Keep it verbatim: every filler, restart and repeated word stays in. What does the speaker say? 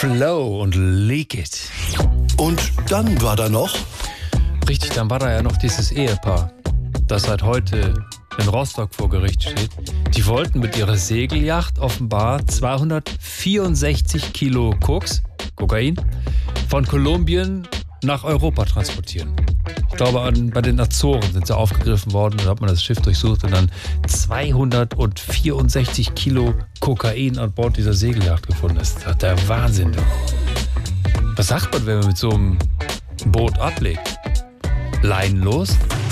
Flow und Leak It. Und dann war da noch... Richtig, dann war da ja noch dieses Ehepaar, das seit heute in Rostock vor Gericht steht. Die wollten mit ihrer Segelyacht offenbar zweihundertvierundsechzig Kilo Koks, Kokain, von Kolumbien nach Europa transportieren. Ich glaube, an, bei den Azoren sind sie aufgegriffen worden. Da hat man das Schiff durchsucht und dann zweihundertvierundsechzig Kilo Kokain an Bord dieser Segelyacht gefunden. Das ist der Wahnsinn. Was sagt man, wenn man mit so einem Boot ablegt? Leinen los?